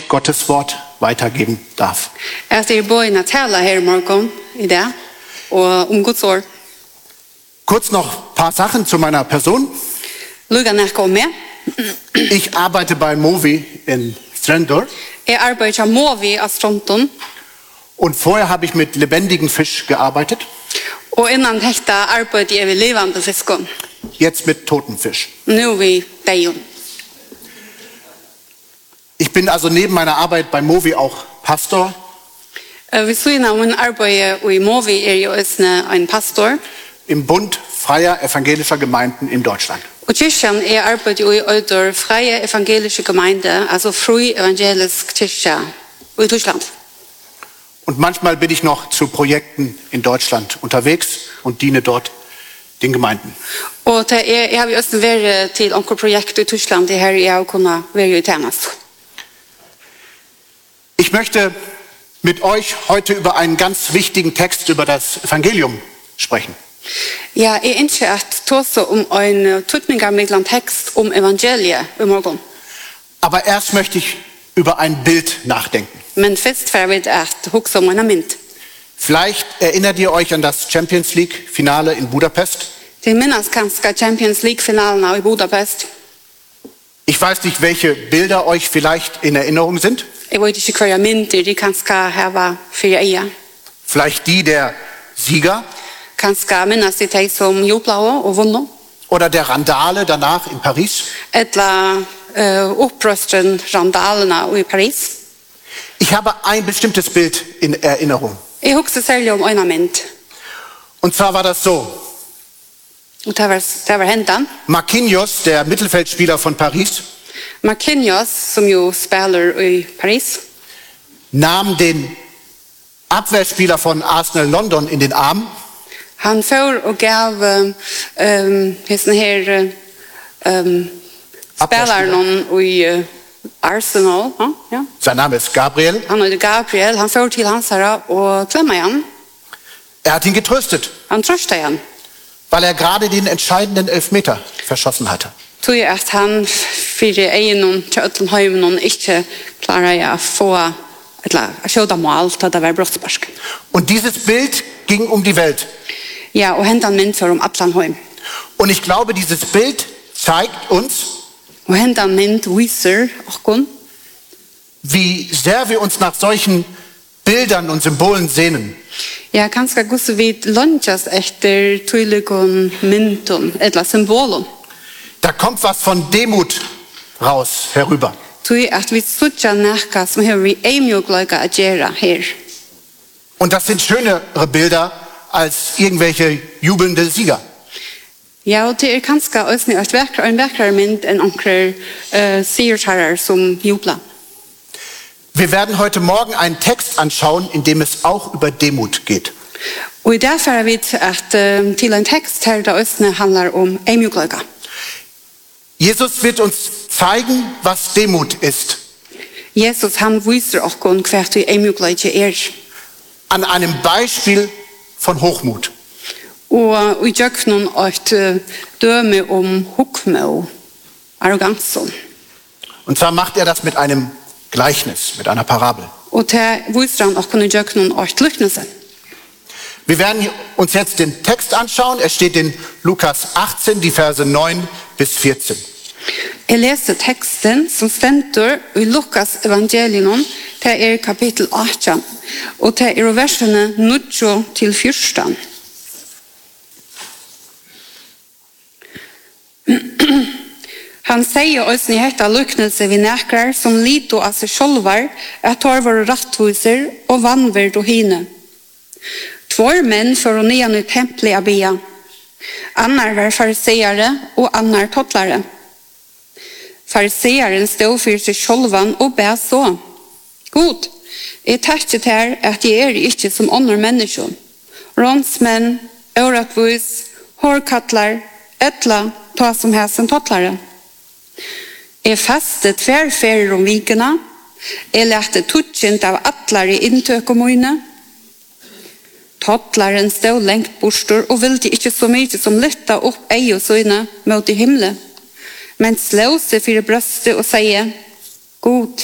Gottes Wort weitergeben darf. Boina tala her morgon I dag og Guds ord. Kurz noch ein paar Sachen zu meiner Person. Luga näka om meg. Ich arbeite bei Movi in Strendur. Jeg arbeider med Movi av Stronton. Und vorher habe ich mit lebendigen Fisch gearbeitet. Og innan hekta arbeider jeg ved levende fiskon. Jetzt mit toten Fisch. Nu vi deion. Ich bin also neben meiner Arbeit bei Movi auch Pastor. Vi syna min arbeid I Movi jo en pastor. Im Bund freier evangelischer Gemeinden in Deutschland. Og kyrkjan arbeider I øyder freie evangelische gemeinde, altså fri evangelisk kyrkja I Tyskland. Und manchmal bin ich noch zu Projekten in Deutschland unterwegs und diene dort den Gemeinden. Og jeg har også vært til onkel projekt I Tyskland, det her jeg har kunnet være I tjenest. Ich möchte mit euch heute über einen ganz wichtigen Text über das Evangelium sprechen. Ja, jeg ønsker at tåse en tutningamidland tekst evangeliet I morgen. Aber erst möchte ich über ein Bild nachdenken. Men først får vi at huske en mynd. Vielleicht erinnert ihr euch an das Champions League Finale in Budapest. Til minnes kanskje Champions League finalen I Budapest. Ich weiß nicht, welche Bilder euch vielleicht in Erinnerung sind. Jeg vet ikke hva mynter de kanskje har for eia. Vielleicht die der Sieger. Kanskje minnes de som jublav og vunnet. Oder der Randale danach in Paris. Etla opprøstren randalene I Paris. Ich habe ein bestimmtes Bild in Erinnerung. Jeg husker særlig en mynd. Und zwar war das so. Og det var hentan. Marquinhos, der Mittelfeldspieler von Paris, Marquinhos, som jo spiller I Paris, nahm den Abwehrspieler von Arsenal London in den Arm. Han får og gav hesten her spilleren I Arsenal. Ja. Sein Name ist Gabriel. Han heter Gabriel. Han får til hans herre og klemmer igjen. Hat ihn getröstet, Han trøster igjen. weil gerade den entscheidenden Elfmeter verschossen hatte. Tog at han fyrir egen til Øtlandhøymen ikke klarer å få et kjøda mål til det var brottsparsk. Und dieses Bild ging um die Welt. Ja, og hentan mynd for Øtlandhøym. Und ich glaube, dieses Bild zeigt uns, og hentan mynd viser okkon, wie sehr wir uns nach solchen Bildern und Symbolen sehnen. Ja, kanskje gus vi lunches etter tydelikon myndon, etla symbolon. Da kommt was von Demut raus herüber. Tui at vi sutja nekka som hever vi eimjogloika a gera her. Und das sind schönere Bilder als irgendwelche jubelnde Sieger. Ja, og det kanskje også en vekkere mynd enn onker siertarer som jubla. Wir werden heute Morgen einen Text anschauen, in dem es auch über Demut geht. Og I dag får vi til en tekst her da også handler eimjogloika. Jesus wird uns zeigen, was Demut ist. Jesus han viser okkon hvert eimjogloika An einem Beispiel von Hochmut. Og I gjøknon et døme hukme og arroganson. Und zwar macht das mit einem Gleichnis, mit einer Parabel. Og til viser han okkon I gjøknon et lyknelse. Wir werden uns jetzt den Text anschauen. Er steht in Lukas 18, die Verse 9 bis 14. Jeg leser teksten som stendur I Lukas evangelion til kapitel 18 og til versene 9 til 14. Han sier også I hetta lyknelse vi nekrar som lito av seg sjolvar at tar var rattviser og vannverd og hine. Tvår menn for å nian I templet av bia. Annar var fariseare og annar tottlare. Farisearen stod for seg sjolvan og be så. God, jeg takket her at jeg ikke som andre mennesker. Rånsmenn, øratvis, hårkattlar, etla, ta som hæsen tottlare. Jeg fastet tverrferier vikene. Jeg lærte tutsjent av atlare inntøk mine. Tottlaren stod lengt bostor og ville ikke så mye som lytta opp ei og søyne mot I himmelen. Men slå seg for brøstet og sier, God,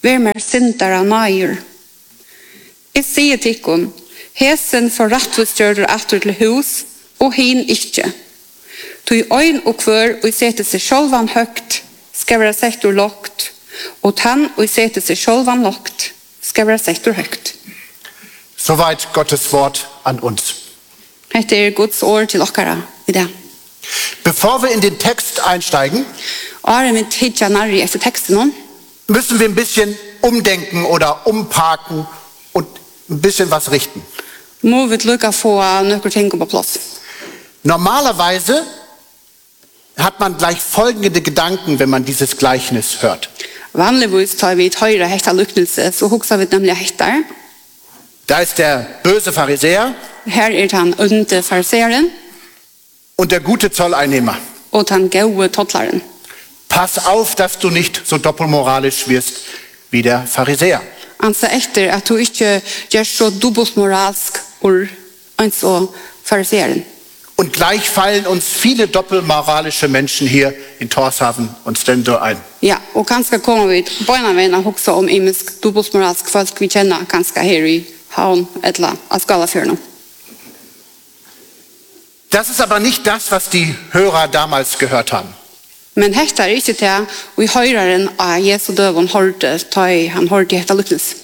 vær mer syndara nair. Jeg sier tikkun, hesen for rattvistgjører atter til hus, og hin ikkje. Tui øyn og kvør og sette seg sjolvan høgt, skal være sett ur lågt, og tann og sette seg sjolvan lågt, skal være sett ur høgt. Soweit Gottes Wort an uns. Dette Guds ord til okkara i det. Bevor wir in den Text einsteigen, Are vi tidja narri efter teksten, müssen wir ein bisschen umdenken oder umparken und ein bisschen was richten. må vi lukka få nøkker ting på plass. Normalerweise hat man gleich folgende Gedanken, wenn man dieses Gleichnis hört. Vanligvis tar vi et høyre hekta luknelse, så hoksa vi nemlig hektar. Da ist der böse Pharisäer Her han onde fariseeren, und der gute Zolleinnehmer. og han gode tottlaren. Pass auf, dass du nicht so doppelmoralisch wirst wie der Pharisäer. Han sa etter at du ikke gjør så dubbelmoralsk og ens og fariseeren. Und gleich fallen uns viele doppelmoralische Menschen hier in Tórshavn und Stendor ein. Ja, og kanskje kommer vi bøyna veien og hoksa om imisk dubbelmoralsk folk vi kjenner kanskje her i havn etla av Skalafjørnen. Das ist aber nicht das, was die Hörer damals gehört haben. Men hektar ikke til og i høyraren av Jesu døven hørte, han hørte hekta luknes.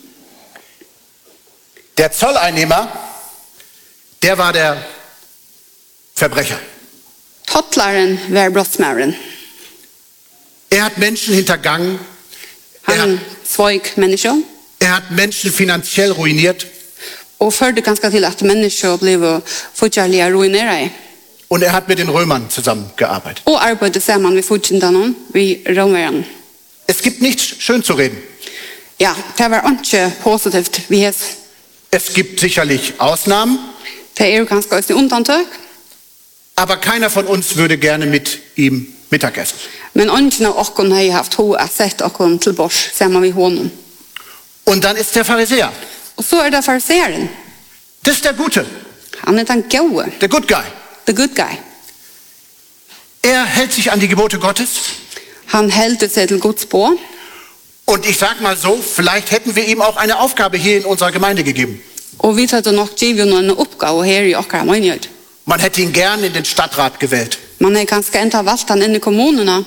Der Zolleinnehmer, der war der Verbrecher. Tottlaren var brottsmæren. Er hat Menschen hintergangen, Han svoik mennesker, hat Menschen finanziell ruiniert og førte ganske til at mennesker ble fortjallige ruinere. und er hat mit den Römern zusammengearbeitet. Og arbeidde sammen med fortjentene, vi romeren. Es gibt nichts schön zu reden. Ja, det var ikke positivt vi hes. Es gibt sicherlich Ausnahmen, Det ganske også undantøk, aber keiner von uns würde gerne mit ihm Mittagessen. men ingen av okken har haft ho at sett okken til bors sammen med honom. Und dann ist der Pharisäer. Og så det fariseeren. Das ist der Gute, Han den gode, der Good Guy. the good guy. Er hält sich an die Gebote Gottes. Han heldte seg til Guds på, Und ich sag mal so, vielleicht hätten wir ihm auch eine Aufgabe hier in unserer Gemeinde gegeben. og vi tatt nok givet noen oppgave her i okkara menighet. Man hätte ihn gern in den Stadtrat gewählt. Man er ganske enda valgt han inn i kommunene.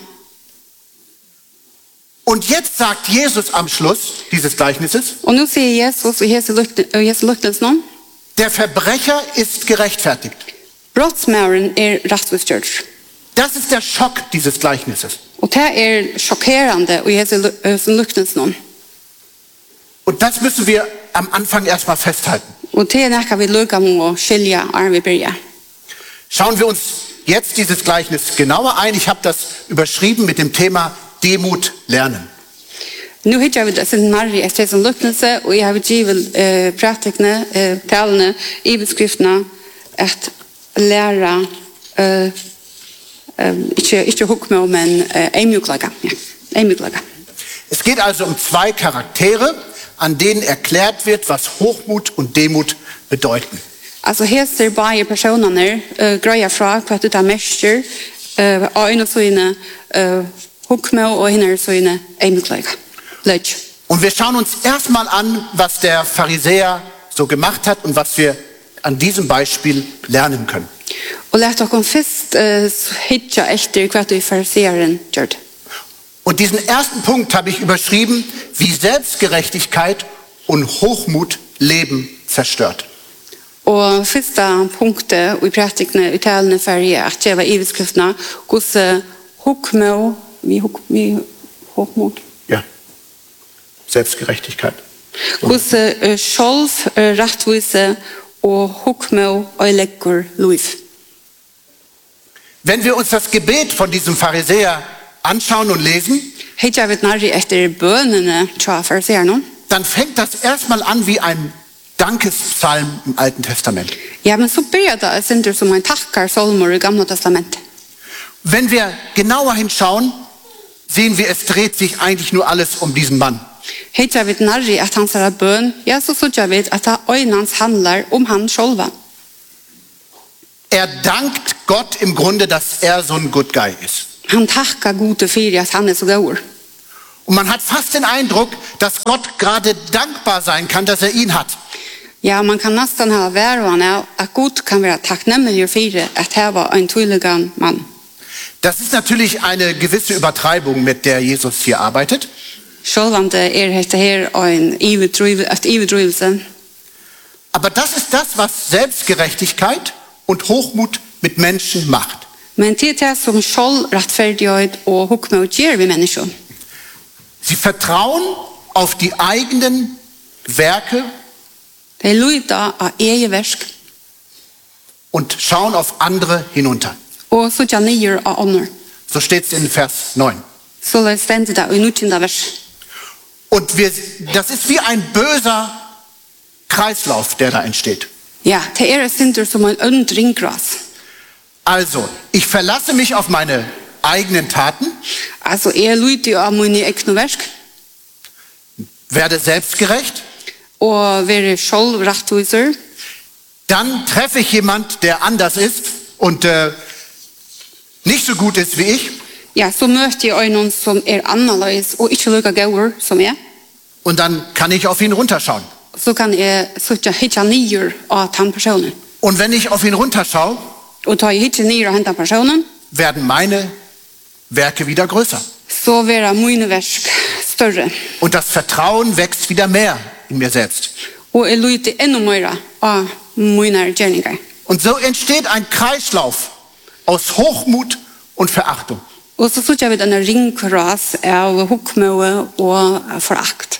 Und jetzt sagt Jesus am Schluss dieses Gleichnisses, Og nå sier Jesus i Jesu luktelsen, der Verbrecher ist gerechtfertigt. brottsmæren rettvistgjørt. Das ist der Schock dieses Gleichnisses. Og det sjokkerende i Jesu luktelsen. Und das müssen wir am Anfang erstmal festhalten. Og det nekka vi lukka må å skilja arve byrja. Schauen wir uns jetzt dieses Gleichnis genauer ein. Ich habe das überschrieben mit dem Thema Demut lernen. Nu hittar vi det sin narri etter som luknelse, og jeg har givet praktikene, talene, i beskriftene, at lære, ikke hukme, men eimjuklaga. Ja, eimjuklaga. Es geht also um zwei Charaktere, an denen erklärt wird, was Hochmut und Demut bedeuten. Altså her ser bare personene grøya fra hva det er mester, og en av sånne hukme, og en av sånne eimjuklaga. Løg. Und wir schauen uns erstmal an, was der Pharisäer so gemacht hat und was wir an diesem Beispiel lernen können. Og lett dere først hitja etter hva det er fariseeren gjør. Und diesen ersten Punkt habe ich überschrieben, wie Selbstgerechtigkeit und Hochmut Leben zerstört. Og første punktet i praktikene uttalende ferie at det var i beskriftene hvordan hukme, vi hukmot, Ja, Selbstgerechtigkeit. hvordan sjolv rettvise og hukme og legger liv. Wenn wir uns das Gebet von diesem Pharisäer anschauen und lesen, Heit jeg vet nærri etter bønene tja fariseerne, dann fängt das erstmal an wie ein Dankespsalm im Alten Testament. ja, men så börjar det synder som en takkar solmor i Gamla Testamentet. Wenn wir genauer hinschauen, sehen wir, es dreht sich eigentlich nur alles um diesen Mann. Heit jeg vet nærri at han ser bøn, ja, så sutja jeg vet at øynans handlar om han sjolva. Er dankt Gott im Grunde, dass er so ein Good Guy ist. Han takkar gode fyrir at han er så god. Und man hat fast den Eindruck, dass Gott gerade dankbar sein kann, dass er ihn hat. Ja, man kan nästan ha värvan att Gud kan vara tacknämlig för att här var en tydligan man. Das ist natürlich eine gewisse Übertreibung, mit der Jesus hier arbeitet. Självande detta här en iverdrivelse. Aber das ist das, was Selbstgerechtigkeit und Hochmut mit Menschen macht. Men det är som självrättfärdighet och hukmot ger vi människor. Sie vertrauen auf die eigenen Werke Det lutar av egen verk und schauen auf andere hinunter. och så kan ni göra av honor. So steht es in Vers 9. Så det ständer där i 19 vers. Und das ist wie ein böser Kreislauf, der da entsteht. Ja, det är synder som en ond ringgras. Also, ich verlasse mich auf meine eigenen Taten, Alltså lutar av mina egna verk werde selbstgerecht, och vara självrättviser. dann treffe ich jemand, der anders ist und nicht so gut ist wie ich. Ja, så möter jag någon som är annorlunda och inte lika god som jag. Und dann kann ich auf ihn runterschauen. Så kan jag söka hitta ner av den personen. Und wenn ich auf ihn runterschaue, Och tar jag hitta ner av den personen, werden meine Werke wieder größer. så vara mina verk större. Und das Vertrauen wächst wieder mehr in mir selbst. Och jag lutar ännu mer av mina gärningar. Und so entsteht ein Kreislauf aus Hochmut und Verachtung. Och så söker vi den ringkras av hukmöe och förakt.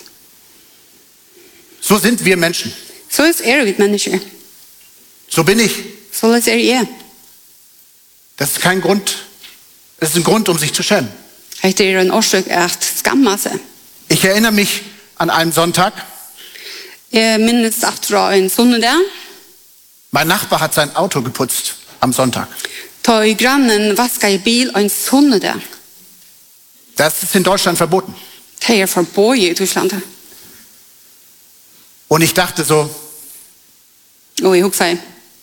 So sind wir Menschen. Så är vi människor. So bin ich. Så är jag. Das ist kein Grund. Das ist ein Grund, um sich zu schämen. Det är en orsak att skamma sig. Ich erinnere mich an einen Sonntag. Jag minns att en söndag. Mein Nachbar hat sein Auto geputzt am Sonntag. Ta i grannen vaska i bil en söndag. Das ist in Deutschland verboten. Det är förbjudet i Tyskland. Und ich dachte so, Och jag säger,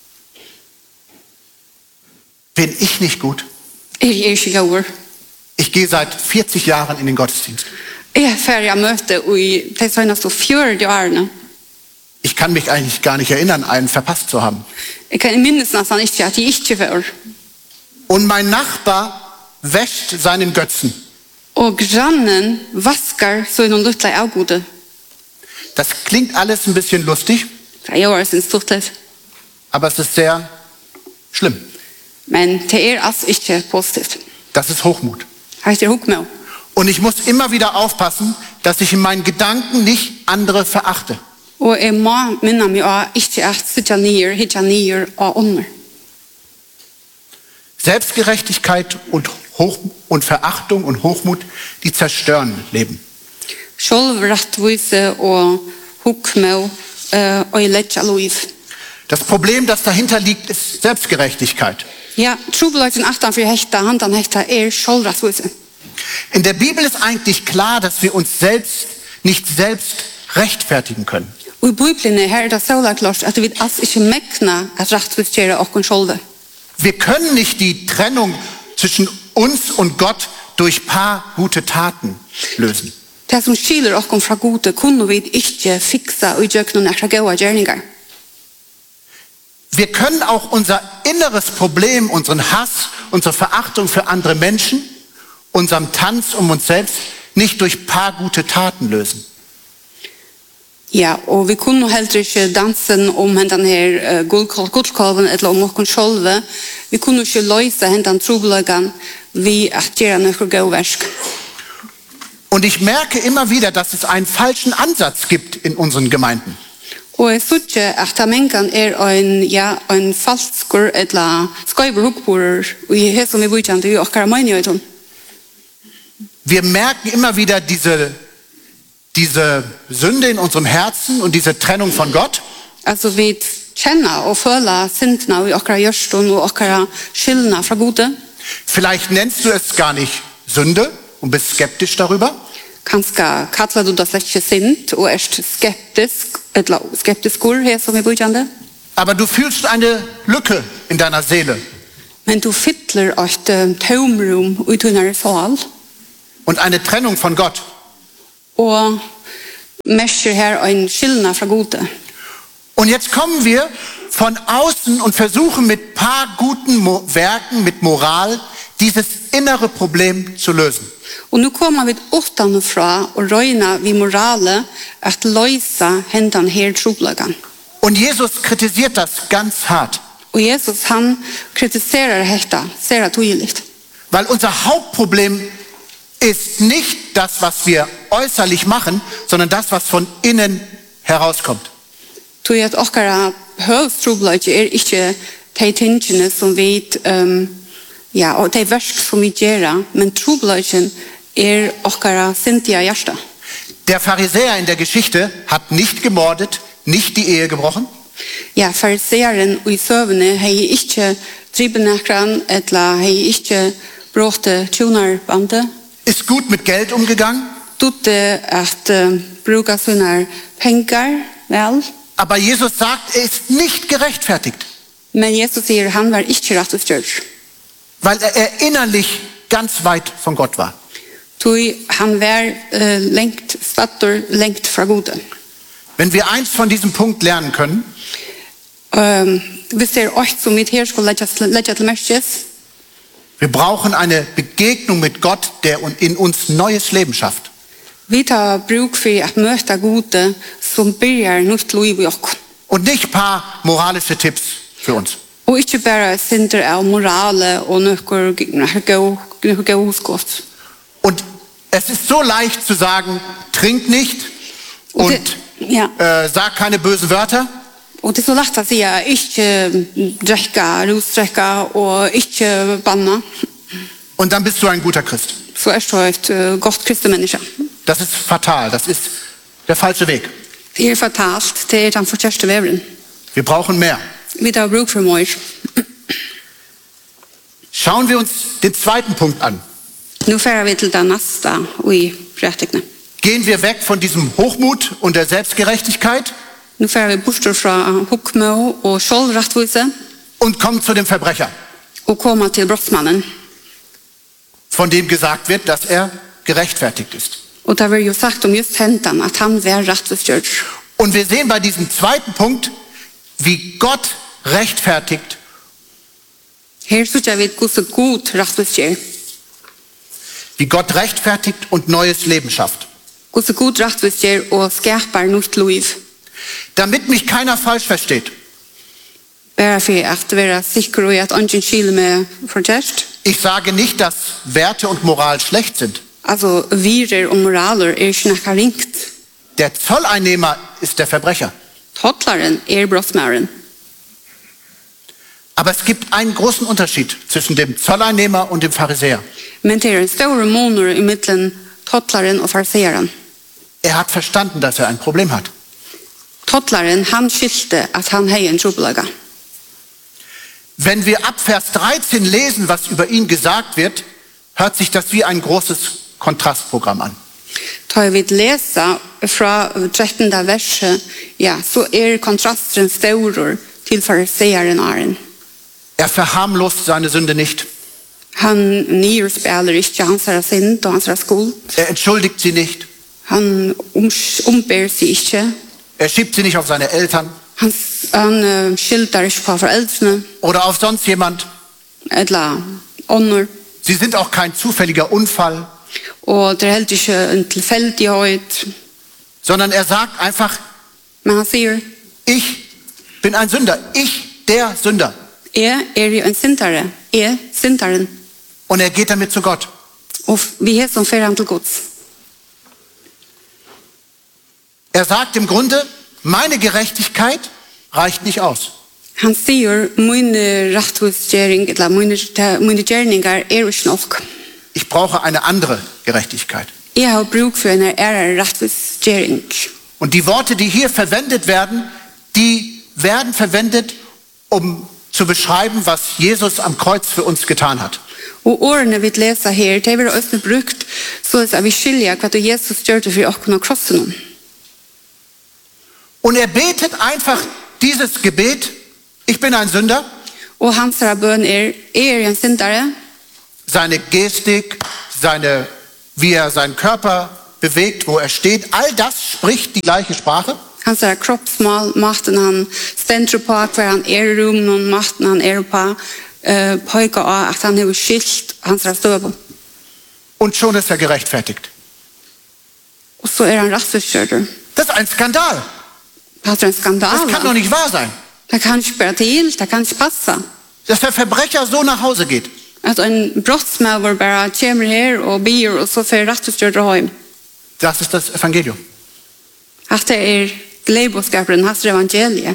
bin ich nicht gut? jag inte går. Ich gehe seit 40 Jahren in den Gottesdienst. Jag färdiga möte i de senaste 40 åren. Ich kann mich eigentlich gar nicht erinnern, einen verpasst zu haben. Jag kan minnas nästan inte att jag inte var. Und mein Nachbar wäscht seinen Götzen. Och grannen vaskar så någon lilla avgode. Das klingt alles ein bisschen lustig, Jag var sin stortlet. aber es ist sehr schlimm. Men det är alltså inte positivt. Das ist Hochmut. Det är hukmö. Und ich muss immer wieder aufpassen, dass ich in meinen Gedanken nicht andere verachte. Och jag må minna mig av inte att sitta ner, hitta ner och under. Selbstgerechtigkeit und Verachtung und Hochmut, die zerstören Leben. Självrättvise och hukmö och lägga liv. Das Problem, das dahinter liegt, ist Selbstgerechtigkeit. Ja, trobeleiten achtan för hekta, handan hekta är självrättvise. In der Bibel ist eigentlich klar, dass wir uns nicht selbst rechtfertigen können. Och i Bibeln är här det så klart att vi alls inte mäkna att rättvisera och själva. Wir können nicht die Trennung zwischen uns und Gott durch paar gute Taten lösen. Det som skiljer oss från Gud kunde vi inte fixa och göra några goda gärningar. Wir können auch unser inneres Problem, unseren Hass, unsere Verachtung für andere Menschen, unserem Tanz um uns selbst nicht durch paar gute Taten lösen. Ja, och vi kunde heller inte dansen om den här guldkolven eller om oss själva. Vi kunde inte lösa den trobelagan vid att göra några goda verk. Und ich merke immer wieder, dass es einen falschen Ansatz gibt in unseren Gemeinden. Och jag tycker att människan är en falskur eller skojberhugborer och i det som vi började i och karamainiöton. Wir merken immer wieder diese Sünde in unserem Herzen und diese Trennung von Gott. Alltså vi känner och följa syndna i och görston och skillna från Gud. Vielleicht nennst du es gar nicht Sünde und bist skeptisch darüber. Kanske kallar du det inte synd och är skeptisk här som vi började. Aber du fühlst eine Lücke in deiner Seele. Men du fyller ett tomrum i din själ. Und eine Trennung von Gott. og mesjer her en skillnad fra gode. Und jetzt kommen wir von außen und versuchen mit paar guten Werken, mit Moral, dieses innere Problem zu lösen. Og nu kommer vi utanfra og røyna vi morale at løysa hendan her troblagan. Und Jesus kritisiert das ganz hart, Og Jesus han kritiserar hetta, ser det tydligt. weil unser Hauptproblem ist nicht das, was wir äußerlich machen, sondern das, was von innen herauskommt. Tog at okkara høvstroblag ikke de tingene som vi, og de versk som vi gjør, men troblagen okkara sintiga hjärsta. Der Pharisäer in der Geschichte hat nicht gemordet, nicht die Ehe gebrochen. Ja, fariseeren og i søvne hei ikke tribenakran, etla hei ikke bråte tjonarbande. Ist gut mit Geld umgegangen, Tutte at bruka sina pengar vel. aber Jesus sagt, er ist nicht gerechtfertigt, Men Jesus sier han var ikke rettestgjørt. weil er innerlich ganz weit von Gott war. Tui han var lengt statter, lengt fra gode. Wenn wir eins von diesem Punkt lernen können, Hvis åkt som vi her skulle legge til merkes, wir brauchen eine Begegnung mit Gott, der in uns neues Leben schafft. vi tar bruk for at møte gode som byrjar nytt liv i okk. Und nicht paar moralische Tipps für uns. Og ikke bare sinter av morale og nøkker gå skott. Und es ist so leicht zu sagen, trink nicht und Ja. sag keine bösen Wörter. Og det er så lett å si ikke drekka, rusdrekka og ikke banna. Und dann bist du ein guter Christ. Så du et godt kristemenneske. Das ist fatal, das ist der falsche Weg. Det fatalt, det den forkjørste veveren. Wir brauchen mehr. Vi tar bruk for mer. Schauen wir uns den zweiten Punkt an. Nå fører vi til det neste i prætikene. Gehen wir weg von diesem Hochmut und der Selbstgerechtigkeit Nå fører vi bort fra hukmå og skjoldrettvise und kommen zu dem Verbrecher, og kommer til brottsmannen. von dem gesagt wird, dass er gerechtfertigt ist. Og det var jo sagt om just hentan at han var rettvisgjørt. Und wir sehen bei diesem zweiten Punkt, wie Gott rechtfertigt Her synes jeg vi hvordan god rettvisgjør. wie Gott rechtfertigt und neues Leben schafft. Hvordan god rettvisgjør og skaper nytt liv. Damit mich keiner falsch versteht. Bare for at være sikker og at ingen skil med fortjørst. Ich sage nicht, dass Werte und Moral schlecht sind. Altså, virer og moraler ikke noe ringt. Der Zolleinnehmer ist der Verbrecher. Tottlaren brottsmæren. Aber es gibt einen großen Unterschied zwischen dem Zolleinnehmer und dem Pharisäer. Men det en stor måneder i midten tottlaren og farseeren. Er hat verstanden, dass er ein Problem hat. Tottlaren, han skilte at han hei en trobelaga. Wenn wir ab Vers 13 lesen, was über ihn gesagt wird, hört sich das wie ein großes Kontrastprogramm an. Tar vi lesa fra 13. verset, ja, så kontrasten stor til fariseeren Aren. Er verharmlost seine Sünde nicht. Han nyrspiller ikke hans synd og hans skuld. Er entschuldigt sie nicht. Han omber seg ikke. Er schiebt sie nicht auf seine Eltern Han skilter ikke på foreldrene, oder auf sonst jemand. eller ånder. Sie sind auch kein zufälliger Unfall, Og det helt ikke en tilfeldighet. sondern er sagt einfach, Men han sier, ich bin ein Sünder. Ich, der Sünder. jeg jo en syndere. Synderen. Und er geht damit zu Gott. Og vi er som fer han til Guds. Er sagt im Grunde, meine Gerechtigkeit reicht nicht aus. Han sier, min rettvisgjering, eller mine gjerninger ikke nok. Ich brauche eine andere Gerechtigkeit. Jeg har bruk for en rettvisgjering. Und die Worte, die hier verwendet werden, die werden verwendet, um zu beschreiben, was Jesus am Kreuz für uns getan hat. Og ordene vi leser her, det blir også brukt så at vi skiljer hva Jesus gjør det for å kunne krosse noen. Und er betet einfach dieses Gebet, ich bin ein Sünder. Og hans bønn en syndere. Seine Gestik, wie er seinen Körper bewegt, wo er steht, all das spricht die gleiche Sprache. Hans kroppsmål, makten han stendur på hver han er i rummen, og makten han er på, pojker av at han har skilt hans støv. Und schon ist er gerechtfertigt. Og så er han rastkjørt. Das ist ein Skandal. Det er en skandal. Das kann doch nicht wahr sein. Det kan ikke bare til, det kan ikke passe. Dass der Verbrecher so nach Hause geht. At en brottsmaver bare kommer her og bier, og så får rastkjørt hjem. Das ist das Evangelium. At det er gledbudskapen, hans evangelie.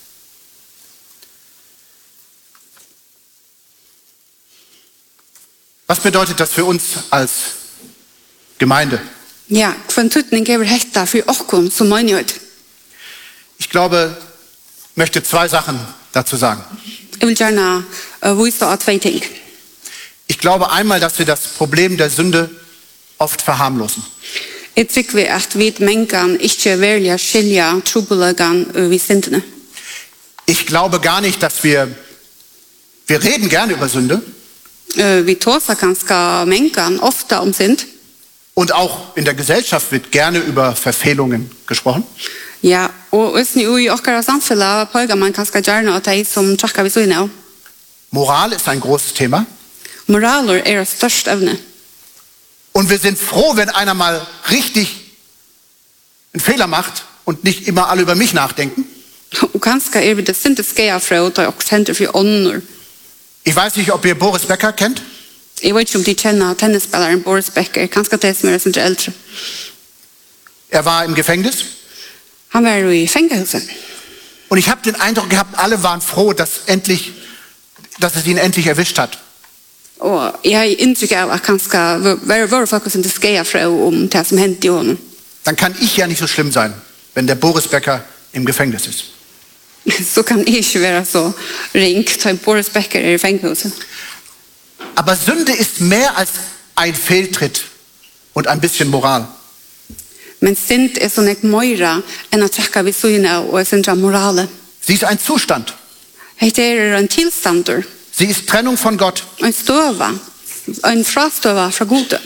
Was bedeutet das für uns als Gemeinde? Ja, hva tøtning er hetta for oss som menighet? Ich glaube, ich möchte zwei Sachen dazu sagen. Jeg vil gjerne vise av 2 ting. Ich glaube einmal, dass wir das Problem der Sünde oft verharmlosen. Jeg tykker at vi mennkene ikke velger skilja trobelegan vi syndene. Ich glaube gar nicht, dass wir reden gerne über Sünde Vi tåser ganske mennkene ofte om synd. und auch in der Gesellschaft wird gerne über Verfehlungen gesprochen. Ja, og også i okkara samfunnet pågår man ganske gjerne at de som trakker vi så inn av. Moral ist ein großes Thema. Moraler er det største evne. Und wir sind froh, wenn einer mal richtig einen Fehler macht und nicht immer alle über mich nachdenken. Og ganske er vi det sinte skeier fra å ta oss henter for ånder. Ich weiß nicht, ob ihr Boris Becker kennt. Jeg vet ikke om de kjenner tennisspilleren Boris Becker, ganske det som er sin eldre. Er war im Gefängnis. Han var jo i fengehuset. Und ich habe den Eindruck gehabt, alle waren froh, dass es ihn endlich erwischt hat. Og jeg har inntrykk av at ganske våre folk som det skeier fra om det som hendte i honom. Dann kann ich ja nicht so schlimm sein, wenn der Boris Becker im Gefängnis ist. Så kan jeg ikke være så ringt til Boris Becker er i fengehuset. Aber Sünde ist mehr als ein Fehltritt und ein bisschen Moral. Men synd er sånn ikke møyre enn å trekke vi syne og syndra morale. Sie ist ein Zustand. Det er en tilstander, Sie ist Trennung von Gott. en støve, en frastøve fra gode.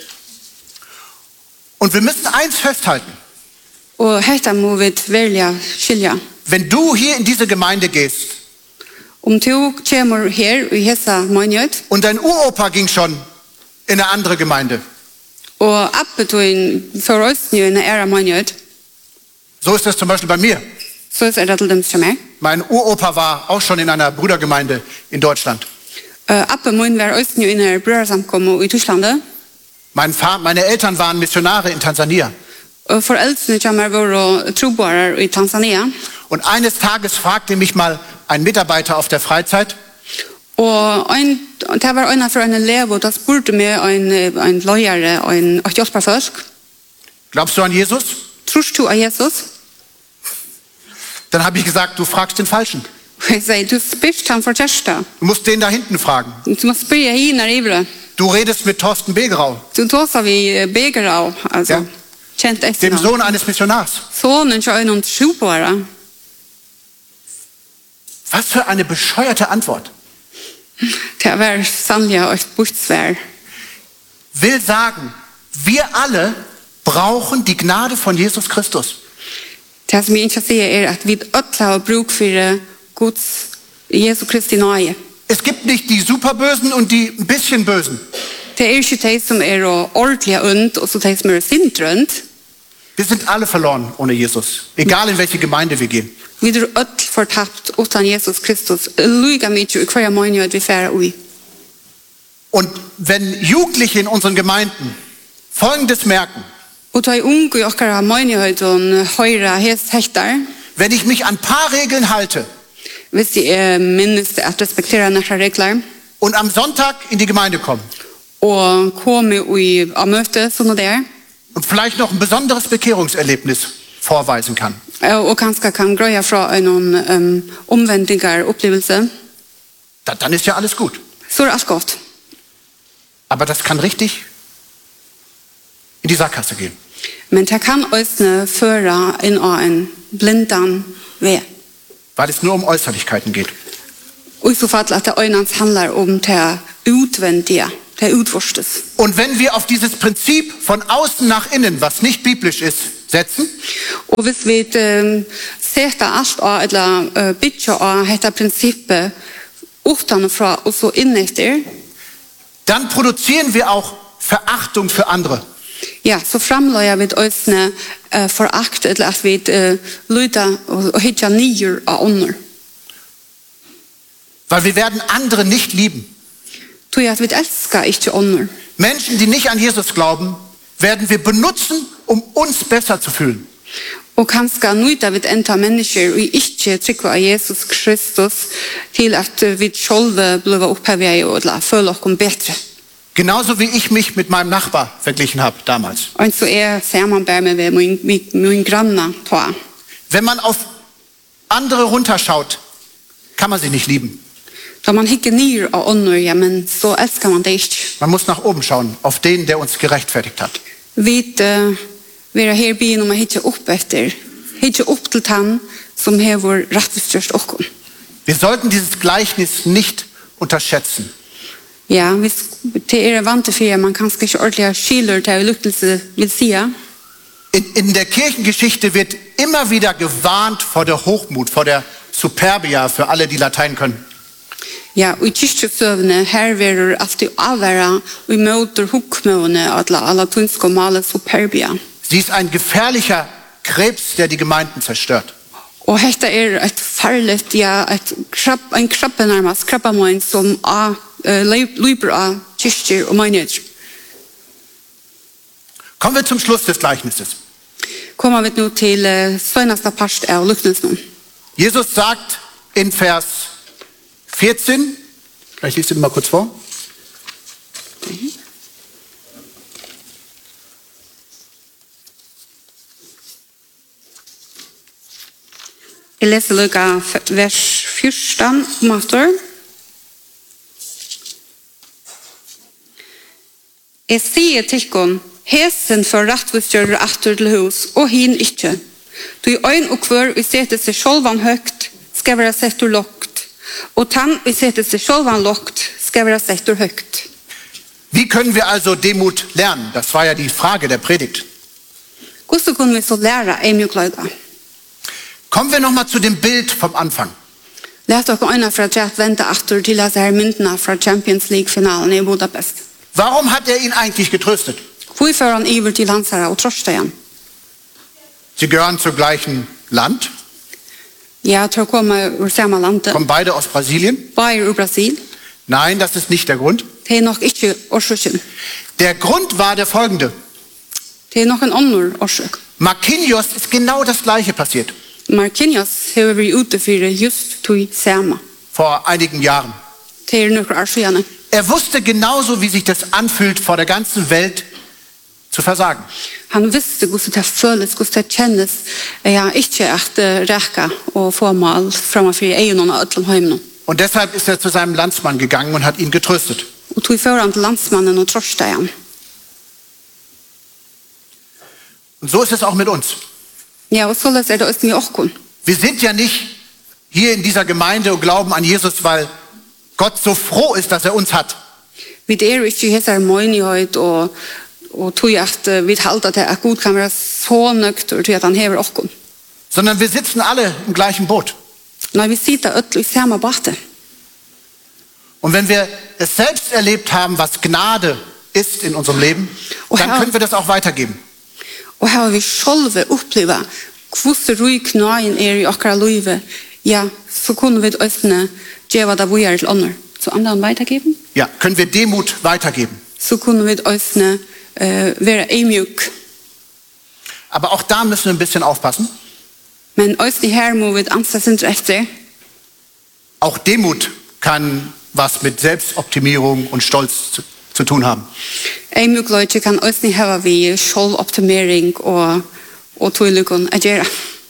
Und wir müssen eins festhalten. Og dette må vi velge skilja. Wenn du hier in diese Gemeinde gehst Om du kommer her i hessa menighet, und dein Uropa ging schon in eine andere Gemeinde, og appetøyen for oss i en æra menighet, so ist das zum Beispiel bei mir. så er det til dem som er. Mein Uropa war auch schon in einer Brudergemeinde in Deutschland. Appetøyen var oss i en brødresamkommet i Tyskland. Meine Eltern waren Missionare in Tansania. Og foreldrene kommer våre trobarer i Tanzania. Und eines Tages fragte mich mal ein Mitarbeiter auf der Freizeit, Og det var en fra en elev, og da spurte meg en løyere, en 88-folk. glaubst du an Jesus? Tror du av Jesus? Dann habe ich gesagt, du fragst den Falschen. Og jeg sier, du spyrst han for kjærsta. Du musst den da hinten fragen. Du må spyrja hina ivre. Du redest mit Thorsten Begerau, Du tåser vi Begerau, altså. Ja. Kjent dem etter Sohn eines Missionars. Sonen til en trobare. Was für eine bescheuerte Antwort. Det var sannelig et bortsvær. Will sagen, wir alle brauchen die Gnade von Jesus Christus. Det som jeg ikke sier er at vi øtla har bruk for Guds Jesu Kristi nøye. Es gibt nicht die Superbösen und die ein bisschen Bösen. Det er ikke de som er ordentlig und, og så de som er sint rundt. Wir sind alle verloren ohne Jesus, egal in welche Gemeinde wir gehen. Vi er øtl fortapt utan Jesus Kristus. Lyga mye i hver måned vi færer ui. Und wenn Jugendliche in unseren Gemeinden Folgendes merken, Og da er unge i okkara måned og høyre hest hektar, wenn ich mich an ein paar Regeln halte hvis de minnes at respektera nekra regler, und am Sonntag in die Gemeinde komme og komme av møte sånn der, und vielleicht noch ein besonderes Bekehrungserlebnis vorweisen kann, og kanskje kan grøya fra en omvendinger opplevelse, dann ist ja alles gut. så er alt godt. Aber das kann richtig in die Sackgasse gehen. Men det kan også føre inn av en blindan ved. Weil es nur um Äußerlichkeiten geht. Og i så fall at det øynens handler om det utvendige. det utforstes. Und wenn wir auf dieses Prinzip von außen nach innen, was nicht biblisch ist, setzen, Og hvis vi setter alt av, eller bytja av dette prinsippet utenfra og så innetter, dann produzieren wir auch Verachtung für andere. ja, så framløyer vi øsne forakt, eller at vi lyder og hittar nyer av ånder. Weil wir werden andere nicht lieben. Tog at vi elsker ikke ånder. Menschen, die nicht an Jesus glauben, werden wir benutzen, um uns besser zu fühlen. Og kanskje nøyda vi enda mennesker og ikke trykker av Jesus Kristus til at vi selv blir opphevet og føler oss bedre. Genauso wie ich mich mit meinem Nachbar verglichen habe damals. Og så sammenbær med min granne på. Wenn man auf andere runterschaut, kann man sie nicht lieben. Da man hikker ned av ånder, ja, men så elsker man det ikke. Man muss nach oben schauen, auf den, der uns gerechtfertigt hat. Vi er her byen om å hikke opp etter. Hikke opp til han som hever rettestørst okken. Wir sollten dieses Gleichnis nicht unterschätzen. Ja, hvis det vant for man kanskje ikke ordentlig skiller til lykkelse vil si. In der Kirchengeschichte wird immer wieder gewarnt vor der Hochmut, vor der Superbia für alle, die Latein können. Ja, og i kyrkjesøvne her verer alltid avværa og i møter hukkmøvne alla tunske og male superbia. Sie ist ein gefährlicher Krebs, der die Gemeinden zerstört. Og hetta et farligt, ja, en krabbe nærmest, krabbemoin som løyper av kyrkjer og møgnet. Kommen wir zum Schluss des Gleichnisses. Kommer vi nu til søgneste part av lukningsnån. Jesus sagt in Vers 14, ich lese den mal kurz vor. Jeg leser lukka vers 14 om aftur. Jeg sier tikkun, hesen for rattvistgjører aftur til hus, og hin ikkje. Du i øyn og kvør vi setter seg sjolvan høgt, skal være settur lokt, og tann vi setter seg sjolvan lokt, skal være settur høgt. Wie können wir also Demut lernen? Das war ja die Frage der Predigt. Hvordan kunne vi så lære ei mjukløyga? Kommen wir noch mal zu dem Bild vom Anfang. Lært dere øyne fra at vente aftur til at her myndene fra Champions League-finalen i Budapest. Warum hat ihn eigentlich getröstet? Hvor fører han iver til hansara og troste igjen? Sie gehören zur gleichen Land, Ja, tror komme ur samme landet. kommen beide aus Brasilien. Bayer ur Brasil. Nein, das ist nicht der Grund. Det nok ikke årsøkken. Der Grund war der folgende. Det nok en annen årsøk. Marquinhos ist genau das Gleiche passiert. Marquinhos har vært ute for just tog samme. Vor einigen Jahren. Det noen år siden. Wusste genauso, wie sich das anfühlt, vor der ganzen Welt zu versagen. Han visste hvordan det føles, hvordan det kjennes. Ja, ikke at rækka og få mal framfor egen og ødlom heimen. Und deshalb ist zu seinem Landsmann gegangen und hat ihn getröstet. Og tog foran til landsmannen og troste igjen. Und so ist es auch mit uns. Ja, og så det også med okkon. Wir sind ja nicht hier in dieser Gemeinde und glauben an Jesus, weil Gott so froh ist, dass uns hat. Vi ikke hesser møynighet og tog at vi halte at Gud kan være så nøkt til at han hever okkon. Sondern wir sitzen alle im gleichen Boot. Når vi sitter ødel i samme bate. Und wenn wir es selbst erlebt haben, was Gnade ist in unserem Leben, dann können wir das auch weitergeben. Og her vi selv oppleva hvordan rui knæen i okkara livet, ja, så kunne vi østene djeva da vi til ånder. Så andre weitergeben? Ja, können wir Demut weitergeben. Så kunne vi østene være eimjuk. Aber auch da müssen wir ein bisschen aufpassen. Men østene her må vi anses efter. Auch Demut kann was mit Selbstoptimierung und Stolz zu tun haben. Eimjuk leute kan østene hava vi selvoptimering og tøylukon agera.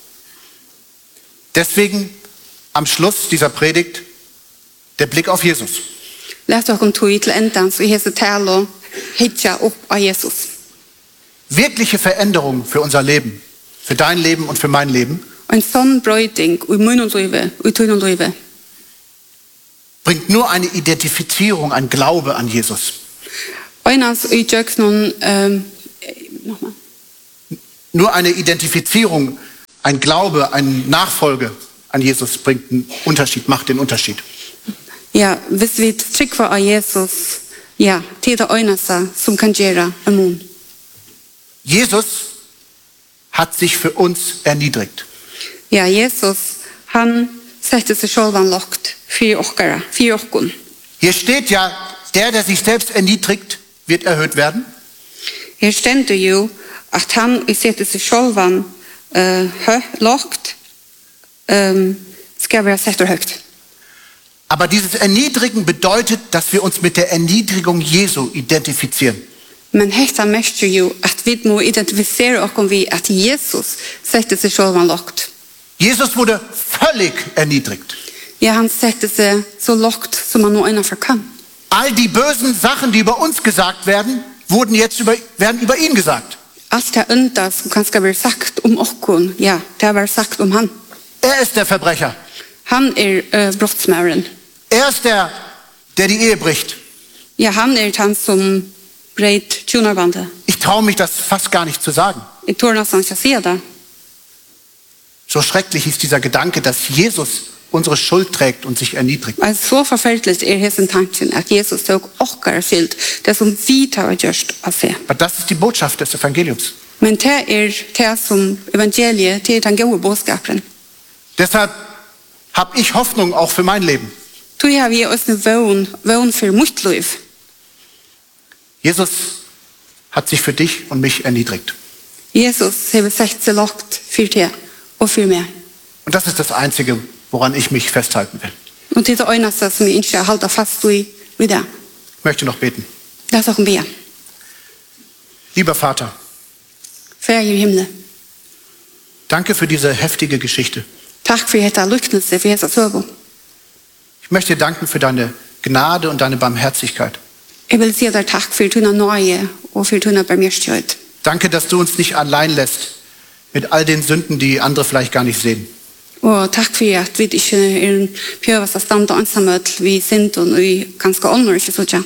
Deswegen am Schluss dieser Predigt der Blick auf Jesus. Lært dere tøy til endans og hese talo hitja opp av Jesus. Wirkliche Veränderung für unser Leben, für dein Leben und für mein Leben. En sånn brøyding i munnen livet, i tøynen livet, bringt nur eine Identifizierung, ein Glaube an Jesus. Einans i Jöknon, nochmal. Nur eine Identifizierung, ein Glaube, eine Nachfolge an Jesus bringt einen Unterschied, macht den Unterschied. Ja, hvis vi trykker av Jesus, ja, det er det eneste som kan gjøre en mån. Jesus hat sich für uns erniedrigt. Ja, Jesus, han setter seg selv an lagt for okkon. Hier steht ja, der sich selbst erniedrigt, wird erhöht werden. Her stender jo at han setter seg selv an lagt skal være sett høyt. Aber dieses Erniedrigen bedeutet, dass wir uns mit der Erniedrigung Jesu identifizieren. Men hetta mestur jo at vi må identifisere oss vi at Jesus setter seg selv an lagt. Jesus wurde völlig erniedrigt. Ja, han setter seg så lagt som man nå innenfor kan. All die bösen Sachen, die über uns gesagt werden, werden über ihn gesagt. Alt det onda som kanskje blir sagt om okkon, ja, det har vært sagt om han. Er ist der Verbrecher. Han brottsmæren. Er ist der die Ehe bricht. Ja, han han som breit tjonarbandet. Ich traue mich das fast gar nicht zu sagen. Jeg tror nesten ikke å si det. So schrecklich ist dieser Gedanke, dass Jesus unsere Schuld trägt und sich erniedrigt. Altså, så forferdelig hessen tanken at Jesus tok okkar skyld, det som vi tar og gjørst av seg. Aber das ist die Botschaft des Evangeliums. Men det som evangeliet, det den gode bådskapen. Deshalb habe ich Hoffnung auch für mein Leben. Så har vi også en vån for mitt liv. Jesus hat sich für dich und mich erniedrigt. Jesus har sett seg lagt for det og for meg. Und das ist das Einzige, woran ich mich festhalten will. Og det er det eneste som jeg ikke holder fast i det. Ich möchte noch beten. Det er så be. Lieber Vater, Far i himmelen. danke für diese heftige Geschichte. Takk for dette lyknelse, for dette søvn. Ich möchte dir danken für deine Gnade und deine Barmherzigkeit. Jeg vil si deg takk for dine nøye og for dine barmhjertighet. Danke, dass du uns nicht allein lässt mit all den Sünden, die andere vielleicht gar nicht sehen. Og takk for at vi ikke prøver å stande ansamhet vi sint og vi ganske ånder ikke sånn.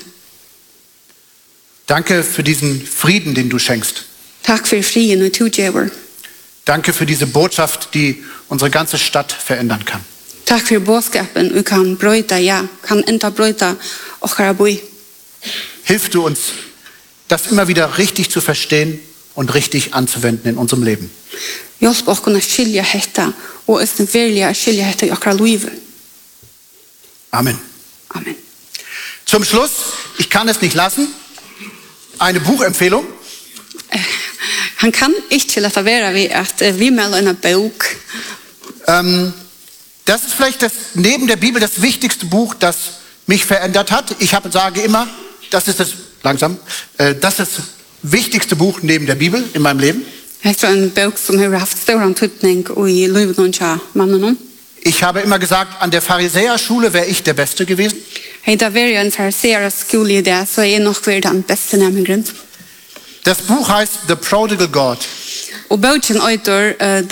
Danke für diesen Frieden, den du schenkst. Takk for frien og togjever. Danke für diese Botschaft, die unsere ganze Stadt verändern kann. Takk for bådskapen vi kan brøyta, ja, kan enda brøyta okkara boi. Hilf du uns, das immer wieder richtig zu verstehen und richtig anzuwenden in unserem Leben. Hjelp okkon å skilja hetta, og østen virkelig å skilja hetta i okkara liv. Amen. Amen. Zum Schluss, ich kann es nicht lassen, eine Buchempfehlung. Han kan ikke lette være ved at vi melder en bok. Das ist vielleicht neben der Bibel das wichtigste Buch, das mich verändert hat. Ich sage immer, das ist das wichtigste Buch neben der Bibel in meinem Leben. Det er en bok som har haft stor antydning i livet av mannen. Ich habe immer gesagt, an der Pharisäerschule wäre ich der Beste gewesen. Det var en fariseerskole i det, så jeg nok var den beste nærmere. Das Buch heißt The Prodigal God. Og boken heter The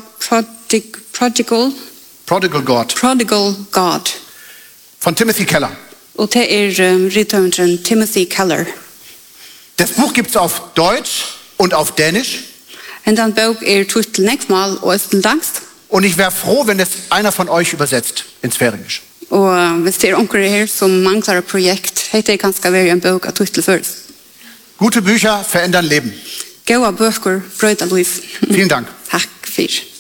Prodigal God. Von Timothy Keller. Og det rytteren Timothy Keller. Das Buch gibt es auf Deutsch und auf Dänisch. En den bok tittel nekmal og østendangst. Und ich wäre froh, wenn es einer von euch übersetzt ins Färingisch. Og hvis det onker her som mangler et projekt, heter det kanskje være en bok av tittel først. Gute Bücher verändern Leben. Gode bøker brøyder liv. Vielen Dank. Takk for.